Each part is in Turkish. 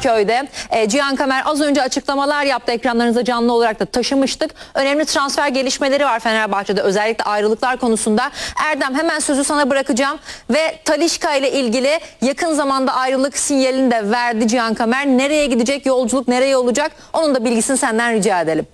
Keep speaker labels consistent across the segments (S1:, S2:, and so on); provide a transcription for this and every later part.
S1: Kadıköy'de. Cihan Kamer az önce açıklamalar yaptı. Ekranlarınıza canlı olarak da taşımıştık. Önemli transfer gelişmeleri var Fenerbahçe'de. Özellikle ayrılıklar konusunda. Erdem, hemen sözü sana bırakacağım. Ve Talisca ile ilgili yakın zamanda ayrılık sinyalini de verdi Cihan Kamer. Nereye gidecek, yolculuk nereye olacak? Onun da bilgisini senden rica edelim.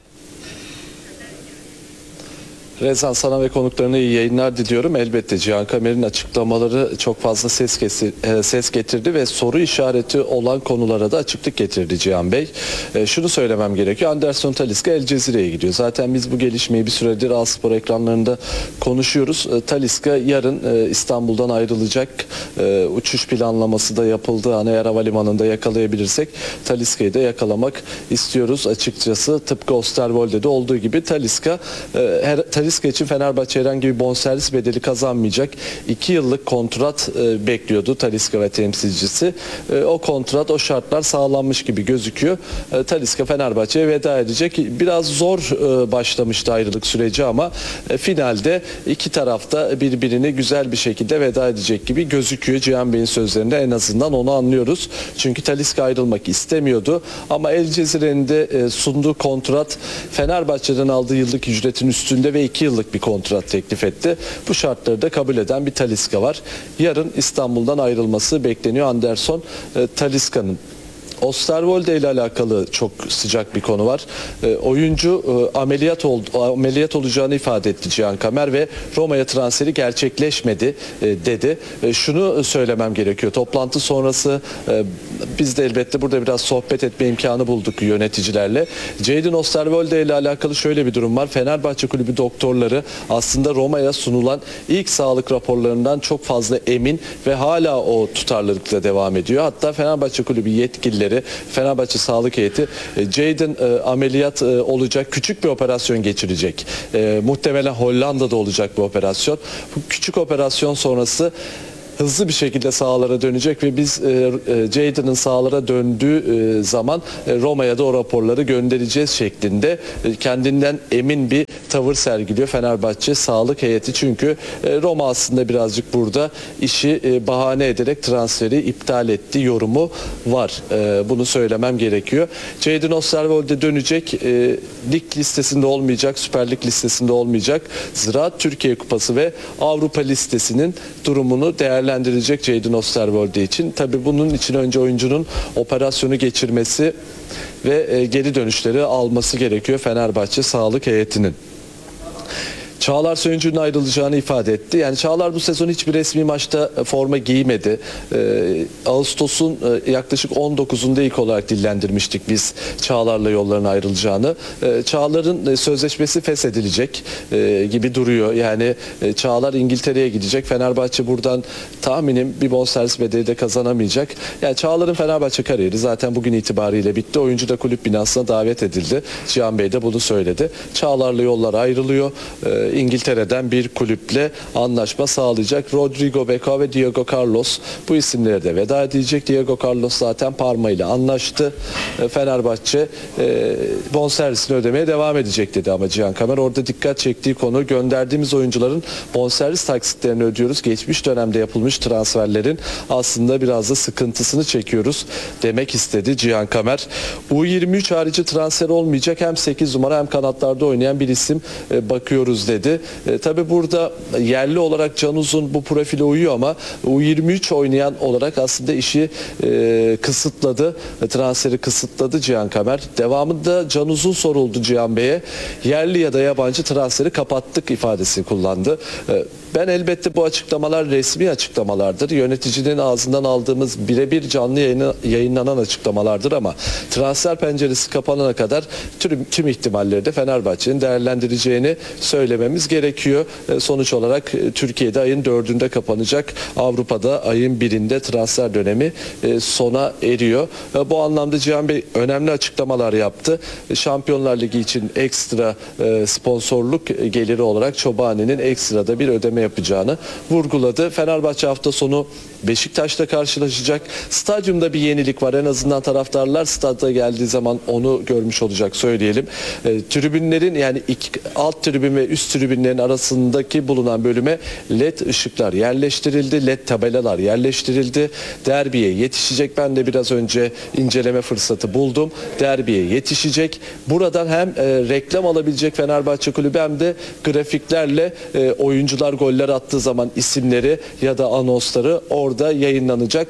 S2: Rezan, sana ve konuklarına iyi yayınlar diliyorum. Elbette Cihan Kamer'in açıklamaları çok fazla ses getirdi ve soru işareti olan konulara da açıklık getirdi Cihan Bey. Şunu söylemem gerekiyor. Anderson Talisca El Cezire'ye gidiyor. Zaten biz bu gelişmeyi bir süredir A-Spor ekranlarında konuşuyoruz. Talisca yarın İstanbul'dan ayrılacak. Uçuş planlaması da yapıldı. Eğer havalimanında yakalayabilirsek Talisca'yı da yakalamak istiyoruz açıkçası. Tıpkı Osterwolde'de olduğu gibi Talisca için Fenerbahçe herhangi bir bonservis bedeli kazanmayacak. 2 yıllık kontrat bekliyordu Talisca ve temsilcisi. O kontrat, o şartlar sağlanmış gibi gözüküyor. Talisca Fenerbahçe'ye veda edecek. Biraz zor başlamıştı ayrılık süreci ama finalde iki tarafta birbirini güzel bir şekilde veda edecek gibi gözüküyor. Cihan Bey'in sözlerinde en azından onu anlıyoruz. Çünkü Talisca ayrılmak istemiyordu ama El Cezire'nin de sunduğu kontrat Fenerbahçe'den aldığı yıllık ücretin üstünde ve 2 yıllık bir kontrat teklif etti. Bu şartları da kabul eden bir Talisca var. Yarın İstanbul'dan ayrılması bekleniyor Anderson Talisca'nın. Osterwolde ile alakalı çok sıcak bir konu var. Oyuncu ameliyat olacağını ifade etti Cihan Kamer ve Roma'ya transferi gerçekleşmedi dedi. Şunu söylemem gerekiyor. Toplantı sonrası biz de elbette burada biraz sohbet etme imkanı bulduk yöneticilerle. Jadon Osterwolde ile alakalı şöyle bir durum var. Fenerbahçe Kulübü doktorları aslında Roma'ya sunulan ilk sağlık raporlarından çok fazla emin ve hala o tutarlılıkla devam ediyor. Hatta Fenerbahçe Kulübü yetkilileri, Fenerbahçe Sağlık Heyeti Jadon ameliyat olacak, küçük bir operasyon geçirecek. Muhtemelen Hollanda'da olacak bu operasyon. Bu küçük operasyon sonrası hızlı bir şekilde sahalara dönecek ve biz Jadon'ın sahalara döndüğü zaman Roma'ya da o raporları göndereceğiz şeklinde kendinden emin bir tavır sergiliyor Fenerbahçe Sağlık Heyeti. Çünkü Roma aslında birazcık burada işi bahane ederek transferi iptal etti yorumu var. Bunu söylemem gerekiyor. Jadon Osterwolde dönecek. Lig listesinde olmayacak, Süper Lig listesinde olmayacak. Ziraat Türkiye Kupası ve Avrupa listesinin durumunu değerlendirecek Jadon Osterwolde için. Tabii bunun için önce oyuncunun operasyonu geçirmesi ve geri dönüşleri alması gerekiyor Fenerbahçe Sağlık Heyeti'nin. Çağlar Söyüncü'nün ayrılacağını ifade etti. Yani Çağlar bu sezon hiçbir resmi maçta forma giymedi. Ağustos'un yaklaşık 19'unda ilk olarak dillendirmiştik biz Çağlar'la yollarına ayrılacağını. Çağlar'ın sözleşmesi feshedilecek gibi duruyor. Yani Çağlar İngiltere'ye gidecek. Fenerbahçe buradan tahminim bir bonservis bedeli de kazanamayacak. Yani Çağlar'ın Fenerbahçe kariyeri zaten bugün itibariyle bitti. Oyuncu da kulüp binasına davet edildi. Cihan Bey de bunu söyledi. Çağlar'la yollar ayrılıyor. İngiltere'den bir kulüple anlaşma sağlayacak. Rodrigo Becao ve Diego Carlos bu isimlere de veda edecek. Diego Carlos zaten Parma ile anlaştı. Fenerbahçe bonservisini ödemeye devam edecek dedi ama Cihan Kamer orada dikkat çektiği konu, gönderdiğimiz oyuncuların bonservis taksitlerini ödüyoruz. Geçmiş dönemde yapılmış transferlerin aslında biraz da sıkıntısını çekiyoruz demek istedi Cihan Kamer. U23 harici transfer olmayacak. Hem 8 numara hem kanatlarda oynayan bir isim bakıyoruz dedi. Tabi burada yerli olarak Can Uzun bu profile uyuyor ama U23 oynayan olarak aslında işi kısıtladı. Transferi kısıtladı Cihan Kamer. Devamında Can Uzun soruldu Cihan Bey'e. Yerli ya da yabancı transferi kapattık ifadesi kullandı. Ben elbette bu açıklamalar resmi açıklamalardır. Yöneticinin ağzından aldığımız birebir canlı yayınlanan açıklamalardır ama transfer penceresi kapanana kadar tüm ihtimalleri de Fenerbahçe'nin değerlendireceğini söylememiz gerekiyor. Sonuç olarak Türkiye'de ayın 4'ünde kapanacak. Avrupa'da ayın 1'inde transfer dönemi sona eriyor. Bu anlamda Cihan Bey önemli açıklamalar yaptı. Şampiyonlar Ligi için ekstra sponsorluk geliri olarak Çobani'nin ekstrada bir ödeme yapacağını vurguladı. Fenerbahçe hafta sonu Beşiktaş'la karşılaşacak. Stadyumda bir yenilik var. En azından taraftarlar stada geldiği zaman onu görmüş olacak söyleyelim. Tribünlerin yani alt tribün ve üst tribünlerin arasındaki bulunan bölüme LED ışıklar yerleştirildi. LED tabelalar yerleştirildi. Derbiye yetişecek. Ben de biraz önce inceleme fırsatı buldum. Derbiye yetişecek. Buradan hem reklam alabilecek Fenerbahçe Kulübü hem de grafiklerle oyuncular goller attığı zaman isimleri ya da anonsları orada yayınlanacak.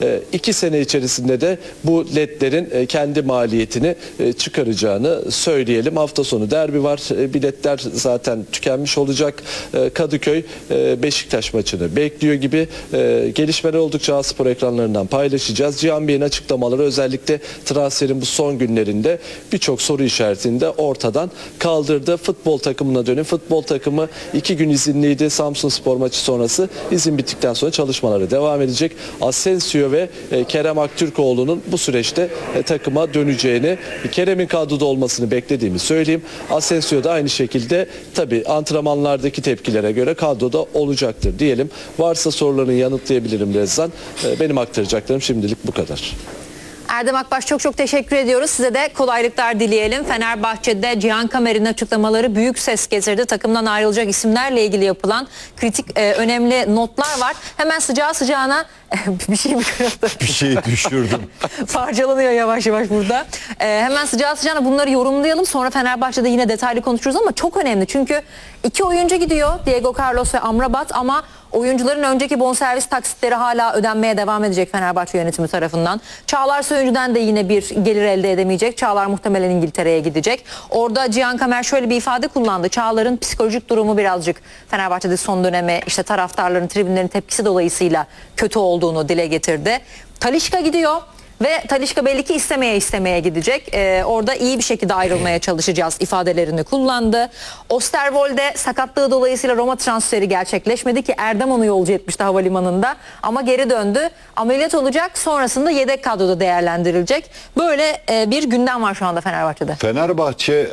S2: 2 sene içerisinde de bu ledlerin kendi maliyetini çıkaracağını söyleyelim. Hafta sonu derbi var. Biletler zaten tükenmiş olacak. Kadıköy Beşiktaş maçını bekliyor gibi gelişmeler oldukça spor ekranlarından paylaşacağız. Cihan Bey'in açıklamaları özellikle transferin bu son günlerinde birçok soru işaretini de ortadan kaldırdı. Futbol takımına dönün. Futbol takımı 2 gün izinliydi. Samsunspor maçı sonrası izin bittikten sonra çalışmaları devam edecek. Asensio ve Kerem Aktürkoğlu'nun bu süreçte takıma döneceğini, Kerem'in kadroda olmasını beklediğimi söyleyeyim. Asensio da aynı şekilde tabii antrenmanlardaki tepkilere göre kadroda olacaktır diyelim. Varsa sorularını yanıtlayabilirim Rezzan. Benim aktaracaklarım şimdilik bu kadar.
S1: Erdem Akbaş çok teşekkür ediyoruz. Size de kolaylıklar dileyelim. Fenerbahçe'de Cihan Kamer'in açıklamaları büyük ses getirdi. Takımdan ayrılacak isimlerle ilgili yapılan kritik önemli notlar var. Hemen sıcağı sıcağına bir şey mi kırıldı?
S3: Bir şey düşürdüm.
S1: Parçalanıyor yavaş yavaş burada. Hemen sıcağı sıcağına bunları yorumlayalım. Sonra Fenerbahçe'de yine detaylı konuşuruz ama çok önemli. Çünkü 2 oyuncu gidiyor. Diego Carlos ve Amrabat ama oyuncuların önceki bonservis taksitleri hala ödenmeye devam edecek Fenerbahçe yönetimi tarafından. Çağlar Söyüncü'den de yine bir gelir elde edemeyecek. Çağlar muhtemelen İngiltere'ye gidecek. Orada Cihan Kamer şöyle bir ifade kullandı. Çağlar'ın psikolojik durumu birazcık Fenerbahçe'de son döneme işte taraftarların, tribünlerin tepkisi dolayısıyla kötü olduğunu dile getirdi. Talisca gidiyor. Ve Talisca belli ki istemeye gidecek. Orada iyi bir şekilde ayrılmaya çalışacağız ifadelerini kullandı. Osterwolde sakatlığı dolayısıyla Roma transferi gerçekleşmedi ki Erdem onu yolcu etmişti havalimanında. Ama geri döndü. Ameliyat olacak, sonrasında yedek kadroda değerlendirilecek. Böyle bir gündem var şu anda Fenerbahçe'de.
S3: Fenerbahçe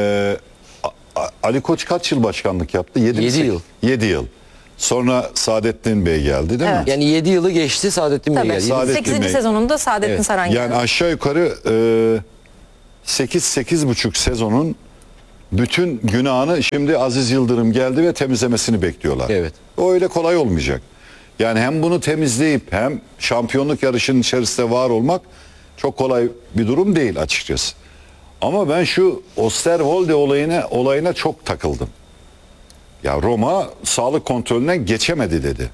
S3: Ali Koç kaç yıl başkanlık yaptı? 7
S4: yıl.
S3: 7 yıl. Sonra Saadettin Bey geldi değil mi?
S1: Evet.
S4: Yani 7 yılı geçti Saadettin Bey
S1: Tabii.
S4: geldi.
S3: Saadettin
S1: 8.
S3: Bey.
S1: sezonunda Saadettin
S4: Evet.
S1: Saran geldi.
S3: Yani aşağı yukarı 8-8,5 sezonun bütün günahını şimdi Aziz Yıldırım geldi ve temizlemesini bekliyorlar.
S4: Evet.
S3: O öyle kolay olmayacak. Yani hem bunu temizleyip hem şampiyonluk yarışının içerisinde var olmak çok kolay bir durum değil açıkçası. Ama ben şu Osterwolde olayına çok takıldım. Ya Roma sağlık kontrolünden geçemedi dedi.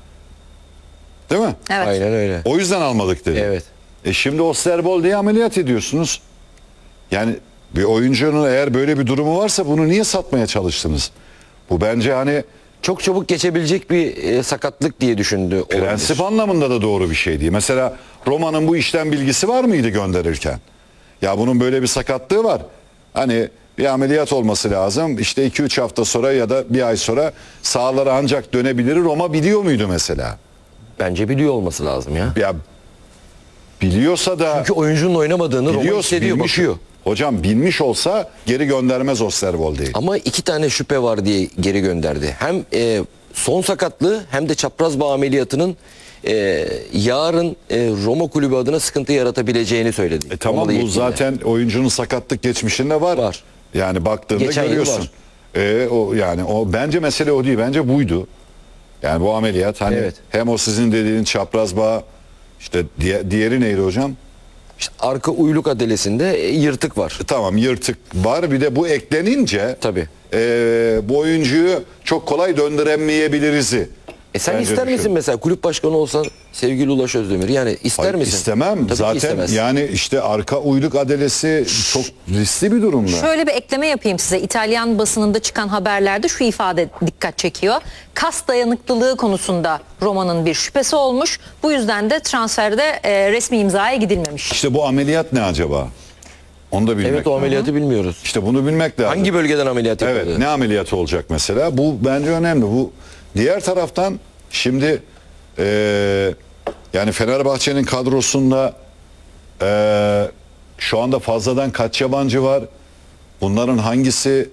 S3: Değil mi?
S1: Evet.
S4: Aynen öyle.
S3: O yüzden almadık dedi.
S4: Evet.
S3: Şimdi Osterwolde'yi ameliyat ediyorsunuz. Yani bir oyuncunun eğer böyle bir durumu varsa bunu niye satmaya çalıştınız? Bu bence hani
S4: Çok çabuk geçebilecek bir sakatlık diye düşündü.
S3: prensip anlamında da doğru bir şey değil. Mesela Roma'nın bu işten bilgisi var mıydı gönderirken? Ya bunun böyle bir sakatlığı var. Hani bir ameliyat olması lazım. İşte 2-3 hafta sonra ya da bir ay sonra sahalara ancak dönebilir. Roma biliyor muydu mesela?
S4: Bence biliyor olması lazım ya.
S3: Ya biliyorsa da
S4: Çünkü oyuncunun oynamadığını Roma hissediyor,
S3: bilmiş.
S4: bakıyor.
S3: Hocam bilmiş olsa geri göndermez Osterwolde'yi.
S4: Ama 2 tane şüphe var diye geri gönderdi. Hem son sakatlığı hem de çapraz bağ ameliyatının yarın Roma kulübü adına sıkıntı yaratabileceğini söyledi.
S3: Tamam
S4: Romalı
S3: bu
S4: yetkililer.
S3: zaten oyuncunun sakatlık geçmişinde var.
S4: Var.
S3: Yani baktığında
S4: Geçen yıl
S3: görüyorsun. O bence mesele o değil. Bence buydu. Yani bu ameliyat hani
S4: Evet.
S3: hem o sizin dediğiniz çapraz bağ işte diğeri neydi hocam?
S4: İşte arka uyluk adelesinde yırtık var.
S3: Tamam yırtık var. Bir de bu eklenince
S4: Tabii.
S3: Bu oyuncuyu çok kolay döndüremeyebiliriz'i.
S4: Sen
S3: bence
S4: ister misin
S3: düşün.
S4: mesela kulüp başkanı olsan sevgili Ulaş Özdemir? Yani ister
S3: Hayır,
S4: misin?
S3: İstemem.
S4: Tabii ki
S3: Zaten
S4: istemez.
S3: yani işte arka uyluk adelesi çok riskli bir durumda.
S1: Şöyle bir ekleme yapayım size. İtalyan basınında çıkan haberlerde şu ifade dikkat çekiyor. Kas dayanıklılığı konusunda Roma'nın bir şüphesi olmuş. Bu yüzden de transferde resmi imzaya gidilmemiş.
S3: İşte bu ameliyat ne acaba? Onu da bilmek
S4: Evet o
S3: lazım.
S4: ameliyatı bilmiyoruz.
S3: İşte bunu bilmek lazım.
S4: Hangi bölgeden ameliyat yapıldı?
S3: Evet, ne ameliyatı olacak mesela? Bu bence önemli. Bu diğer taraftan şimdi yani Fenerbahçe'nin kadrosunda şu anda fazladan kaç yabancı var? Bunların hangisi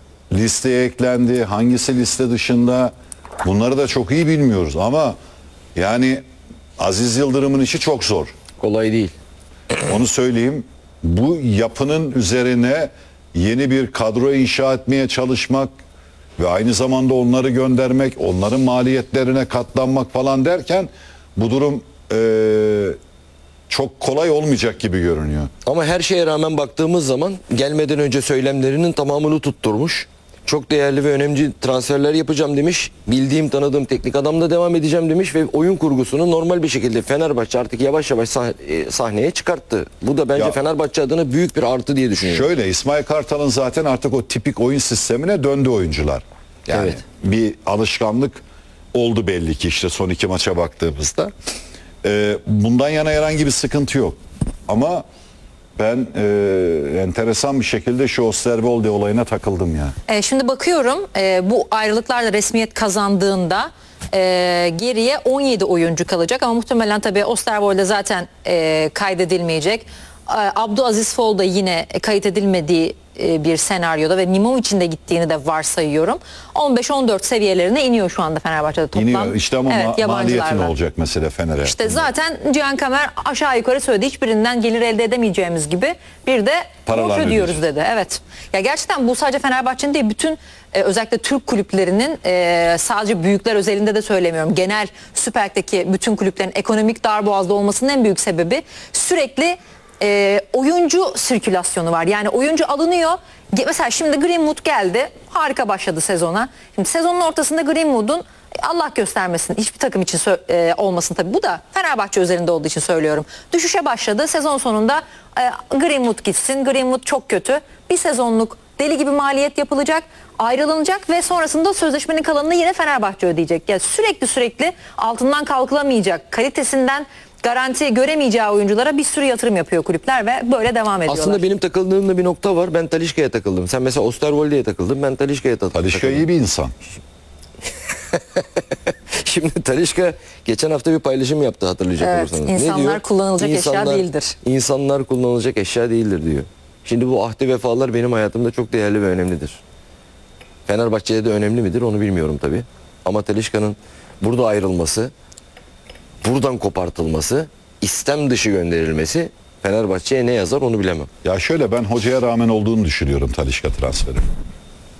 S3: listeye eklendi? Hangisi liste dışında? Bunları da çok iyi bilmiyoruz ama Yani Aziz Yıldırım'ın işi çok zor.
S4: Kolay değil.
S3: Onu söyleyeyim. Bu yapının üzerine yeni bir kadro inşa etmeye çalışmak ve aynı zamanda onları göndermek, onların maliyetlerine katlanmak falan derken bu durum çok kolay olmayacak gibi görünüyor.
S4: Ama her şeye rağmen baktığımız zaman gelmeden önce söylemlerinin tamamını tutturmuş. Çok değerli ve önemli transferler yapacağım demiş. Bildiğim, tanıdığım teknik adamla devam edeceğim demiş ve oyun kurgusunu normal bir şekilde Fenerbahçe artık yavaş yavaş sahneye çıkarttı. Bu da bence
S3: Ya,
S4: Fenerbahçe adına büyük bir artı diye düşünüyorum.
S3: şöyle, İsmail Kartal'ın zaten artık o tipik oyun sistemine döndü oyuncular. Yani
S4: Evet.
S3: bir alışkanlık oldu belli ki işte son 2 maça baktığımızda. Bundan yana herhangi bir sıkıntı yok. Ama ben enteresan bir şekilde şu Osterwolde olayına takıldım ya.
S1: Şimdi bakıyorum bu ayrılıklarla resmiyet kazandığında geriye 17 oyuncu kalacak ama muhtemelen tabii Osterwolde zaten kaydedilmeyecek. Abdülaziz Fol da yine kayıt edilmediği bir senaryoda ve Nimovic'in de gittiğini de varsayıyorum. 15-14 seviyelerine iniyor şu anda Fenerbahçe'de toplam.
S3: İniyor işte ama
S1: Evet,
S3: maliyeti ne
S1: yabancılarla.
S3: olacak mesela Fener'e?
S1: İşte zaten Cihan Kamer aşağı yukarı söyledi. Hiçbirinden gelir elde edemeyeceğimiz gibi bir de
S3: Paralar
S1: borç ödüyoruz
S3: ödeyeceğiz.
S1: dedi. Evet. Ya gerçekten bu sadece Fenerbahçe'nin değil, bütün özellikle Türk kulüplerinin, sadece büyükler özelinde de söylemiyorum. Genel Süper Lig'deki bütün kulüplerin ekonomik darboğazda olmasının en büyük sebebi sürekli oyuncu sirkülasyonu var. Yani oyuncu alınıyor. Mesela şimdi Greenwood geldi. Harika başladı sezona. Şimdi sezonun ortasında Greenwood'un Allah göstermesin, hiçbir takım için olmasın tabii. Bu da Fenerbahçe üzerinde olduğu için söylüyorum. Düşüşe başladı. Sezon sonunda Greenwood gitsin. Greenwood çok kötü. Bir sezonluk deli gibi maliyet yapılacak, ayrılınacak ve sonrasında sözleşmenin kalanını yine Fenerbahçe ödeyecek. Yani sürekli altından kalkılamayacak, kalitesinden garanti göremeyeceği oyunculara bir sürü yatırım yapıyor kulüpler ve böyle devam ediyorlar.
S4: Aslında benim takıldığım da bir nokta var. Ben Talisca'ya takıldım. Sen mesela Osterwolde'ye takıldın. Ben Talisca'ya takıldım.
S3: Talisca iyi bir insan.
S4: Şimdi Talisca geçen hafta bir paylaşım yaptı, hatırlayacak
S1: Evet,
S4: olursanız.
S1: insanlar kullanılacak eşya değildir.
S4: İnsanlar kullanılacak eşya değildir diyor. Şimdi bu ahdi vefalar benim hayatımda çok değerli ve önemlidir. Fenerbahçe'ye de önemli midir onu bilmiyorum tabii. Ama Talisca'nın burada ayrılması, buradan kopartılması, istem dışı gönderilmesi Fenerbahçe'ye ne yazar onu bilemem.
S3: Ya şöyle, ben hocaya rağmen olduğunu düşünüyorum Talisca transferi.